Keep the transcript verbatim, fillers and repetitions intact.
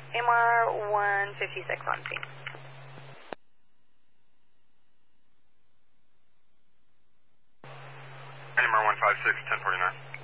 M R one fifty-six on scene. M R one five six, ten forty-nine.